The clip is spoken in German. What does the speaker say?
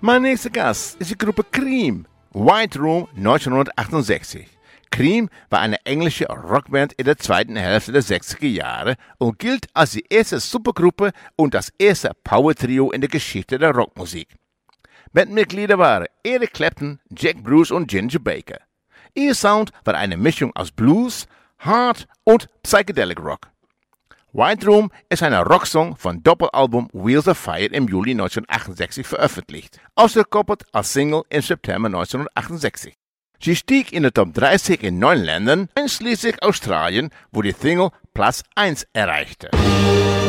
Mein nächster Gast ist die Gruppe Cream, White Room 1968. Cream war eine englische Rockband in der zweiten Hälfte der 60er Jahre und gilt als die erste Supergruppe und das erste Power-Trio in der Geschichte der Rockmusik. Bandmitglieder waren Eric Clapton, Jack Bruce und Ginger Baker. Ihr Sound war eine Mischung aus Blues, Hard und Psychedelic Rock. White Room ist ein Rocksong von Doppelalbum Wheels of Fire im Juli 1968 veröffentlicht, ausgekoppelt als Single im September 1968. Sie stieg in der Top 30 in 9 Ländern, einschließlich Australien, wo die Single Platz 1 erreichte.